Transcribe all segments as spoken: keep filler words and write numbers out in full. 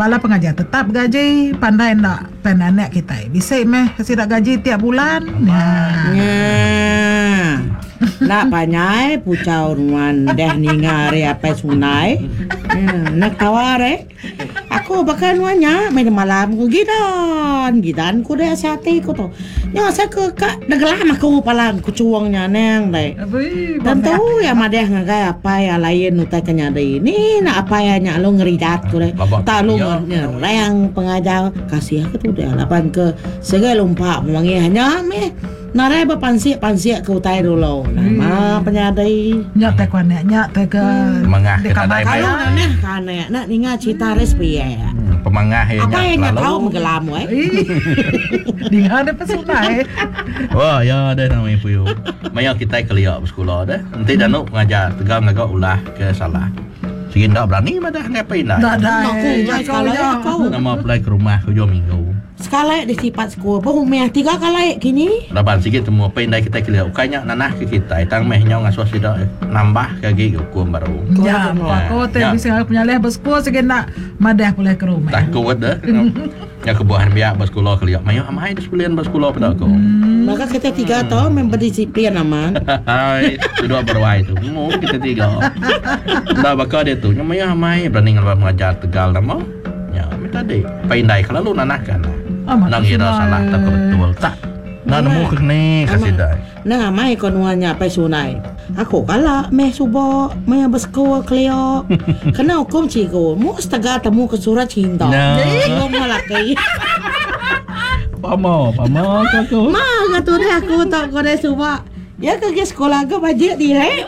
bala pengajar tetap gaji, pandai nak penanek kita. Bisa meh kasih nak gaji tiap bulan. Nah. Nah. Nak panyai pucau ruan deh ningare apa sunai. Nak taware. Aku bakal nuanya main malam ku gidan. Gidan ku deh sate ku tu. Nya saya ke kak dagelam aku palang ku cuangnya neng deh. Dan tahu ya madeh ngagai apa ya lain utai kenya deh ini nak apa ya nya lo ngeridat ku deh. Tak lo ngereng pengajar kasih aku tu deh lapan ke segai lompat memanggil hanya meh. Narai ba pansiak pansiak ke utai dulu. Nama penyadai. Nyak teh kuan nyak teh ke mengah ke nadai baik. Nah, kana nak ninga cita respi ya. Pemangah ya. Apa yang nyak tahu menggelam eh? Dinga ada pesunai. Wah, ya ada namanya puyo. Maya kita keliak bersekolah dah. Nanti danuk pengajar tegang ngagak ulah ke salah. Sige ndak berani mah dah ngapain dah. Dah dah. Kalau kau nama apply ke rumah ke jom minggu. Sekali di sifat sekolah, baru meh tiga kali kini. Laban sikit semua pendai kita kelihat. Ukanya nanah ke kita. Tang meh nyong asuh sidak nambah lagi hukum baru. Ya, kau teh bisa penyalih bersekolah sikit nak madah pulih ke rumah. Takut dah. Yang kebuahan biak bersekolah kelihat. Mayo amai di sekalian bersekolah pada aku. Maka kita tiga tahu member disiplin aman. Hai, sudah berwai tu. Mau kita tiga. Dah bakal dia tu. Mayo amai berani ngalap mengajar Tegal nama. Ya, minta deh. Pendai kalau lu nanah kan. Nang ira salah tak betul tak. Nah nemu kene kasih dah. Nah mai konuannya apa sunai. Aku kala meh subo meh bersekolah kleo. Kena hukum cigo. Mu setaga temu ke surat cinta. Aku malaki. Pamo, pamo aku. Ma katu dah aku tak kore subo. Ya ke sekolah ke bajik dire.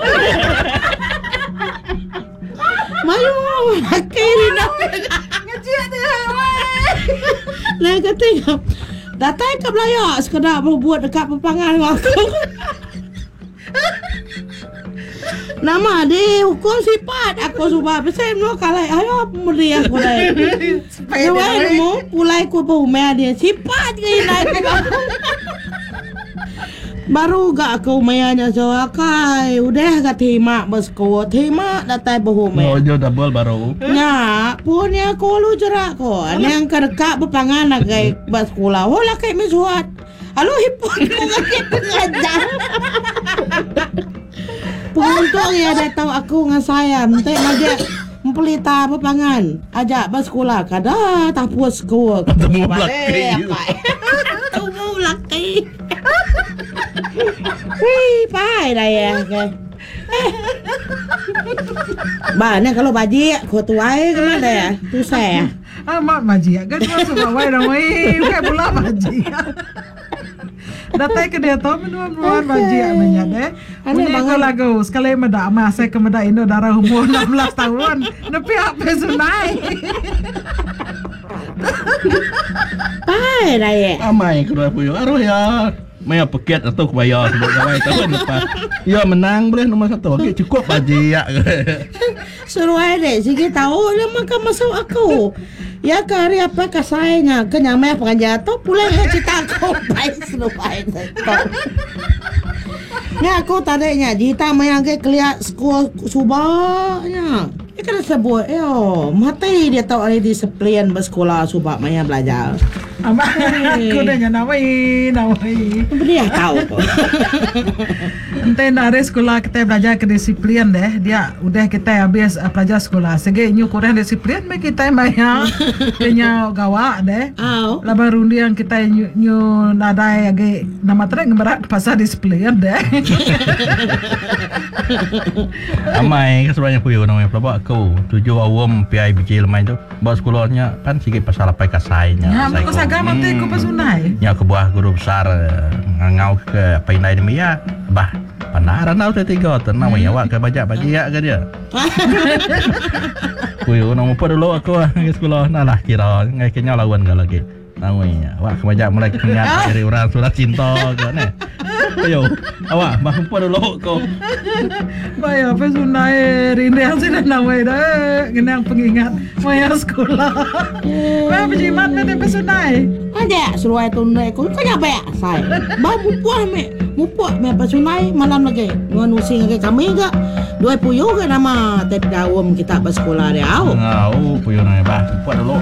Mayu akhirnya nak ngejek dia. Nah ketika datang ke Belaya sekedar berbuat dekat pepangan aku. Nama dia hukum sifat aku subah besar no kalai ayo pemudi aku dai. Supaya mau pulai ku pemudi dia sifat ke naik baru gak aku mayanya sawakai udah gak terima bersekolah terima datang berhumai oh jo double baru nya punya aku lu jerak ko yang kedekat berpangan lagi bersekolah oh lah kayak mesuat halo hipon ku ngajar penguntung ya ada tahu aku ngan saya mentek ngajak mempelita berpangan ajak bersekolah kada tak puas sekolah temu laki temu laki Wih, pai dah ya. Ba, ni kalau baji, kau tuai ke mana ya? Tu saya. Amat baji, kan masuk bawai dah wei, bukan pula baji. Datang ke dia tahu minuman baji amanya deh. Punya kau lagu sekali meda masa ke meda Indo darah umur enam belas tahun. Nepi apa sunai. Pai dah ya. Amai kena puyo. Aruh ya. Maya paket atau kebayar sebab kawai tahu lepas. Ya menang boleh nombor satu. Okey cukup baji ya. Suruh ada sikit tahu dia makan masuk aku. Ya kari apa kasainya kenyamai pengajar tu pula nak cerita aku baik suruh baik. Ni aku tadinya jita mayang ke keliat sekolah subahnya. Dia kena sebut, yo, mati dia tahu ada disiplin bersekolah subah mayang belajar. Amat aku dah nawai, nawai. Dia tahu. Entah nak ada sekolah kita belajar kedisiplin deh. Dia udah kita habis uh, pelajar sekolah. Segi nyu kurang disiplin, mak kita maya punya gawak deh. Au. Laban rundi yang kita nyu, nyu nadai lagi nama terang ngeberat pasal disiplin deh. Amai kesebenarnya puyo namanya pelabak aku. Tujuh awam P I B J lemai tu. Bawa sekolahnya kan sikit pasal apa kasainya. Ya, mak agama tu ikut pasunai. Ya ke buah guru besar ngau ke painai demi ya. Bah, panaran tau saya tiga tenang ya awak ke bajak bajak ke dia. Puyo nama apa dulu aku ke sekolah. Nah lah kira ngai kenya lawan ke lagi. Namanya awak ke bajak mulai kenyat dari orang surat cinta ke ne. Ayo, awak bah apa dulu kau. Baik apa sunai rindang sih dah nawai dah. Kenang pengingat maya sekolah. Baik berjimat nanti pesunai. Ada suruh itu naik kau kaya apa ya saya. Bah mupuah me, mupuah me pesunai malam lagi. Nuanusi lagi kami enggak. Dua puyo ke nama tet dawam kita bersekolah dia. Ngau puyo nai bah apa dulu.